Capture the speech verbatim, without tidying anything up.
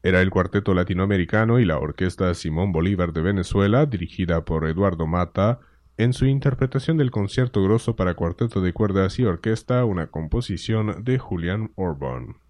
Era el Cuarteto Latinoamericano y la Orquesta Simón Bolívar de Venezuela, dirigida por Eduardo Mata, en su interpretación del Concierto Grosso para cuarteto de cuerdas y orquesta, una composición de Julián Orbón.